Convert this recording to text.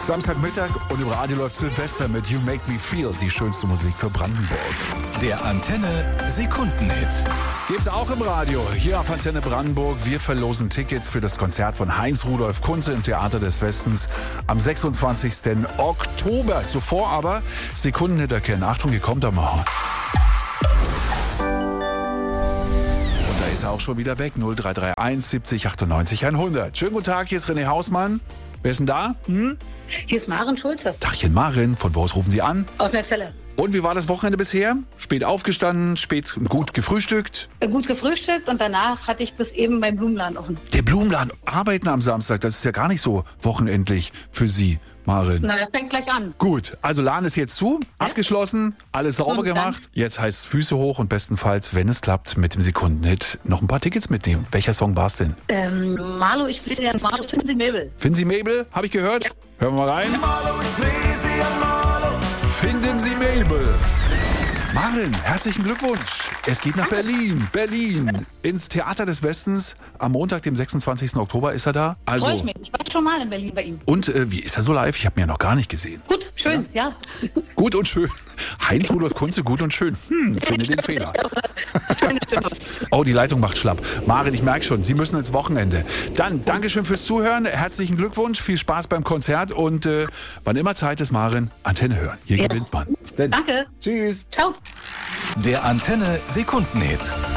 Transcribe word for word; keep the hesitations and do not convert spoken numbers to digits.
Samstagmittag und im Radio läuft Silvester mit You Make Me Feel, die schönste Musik für Brandenburg. Der Antenne Sekundenhit. Gibt's auch im Radio, hier auf Antenne Brandenburg. Wir verlosen Tickets für das Konzert von Heinz-Rudolf Kunze im Theater des Westens am sechsundzwanzigsten Oktober. Zuvor aber Sekundenhit erkennen. Achtung, hier kommt er mal. Und da ist er auch schon wieder weg. null drei drei eins siebzig achtundneunzig hundert. Schönen guten Tag, hier ist René Hausmann. Wer ist denn da? Hm? Hier ist Maren Schulze. Tachchen Maren, von wo aus rufen Sie an? Aus Netzelle. Und wie war das Wochenende bisher? Spät aufgestanden, spät gut gefrühstückt? Gut gefrühstückt und danach hatte ich bis eben beim Blumenladen offen. Der Blumenladen, arbeiten am Samstag, das ist ja gar nicht so wochenendlich für Sie, Maren. Na, das fängt gleich an. Gut, also Laden ist jetzt zu, Ja. abgeschlossen, alles sauber Und dann? gemacht. Jetzt heißt es Füße hoch und bestenfalls, wenn es klappt, mit dem Sekundenhit noch ein paar Tickets mitnehmen. Welcher Song war es denn? Ähm, Marlo, ich will gerne Marlo, finden Sie Möbel. Finden Sie Mabel? Habe ich gehört? Ja. Hören wir mal rein. Finden Sie Mabel. Maren, herzlichen Glückwunsch. Es geht nach Berlin. Berlin. Ins Theater des Westens. Am Montag, dem sechsundzwanzigsten Oktober ist er da. Also, Freue ich mich. Ich war schon mal in Berlin bei ihm. und äh, wie ist er so live? Ich habe ihn ja noch gar nicht gesehen. Gut, schön, ja. Gut und schön. Heinz-Rudolf Kunze, gut und schön. Hm, finde den Fehler. Schöne Stimme. Oh, die Leitung macht schlapp. Maren, ich merke schon, Sie müssen ins Wochenende. Dann, Dankeschön fürs Zuhören. Herzlichen Glückwunsch. Viel Spaß beim Konzert. Und äh, wann immer Zeit ist, Maren, Antenne hören. Hier Ja. gewinnt man. Denn, Danke. tschüss. Ciao. Der Antenne Sekundenhit.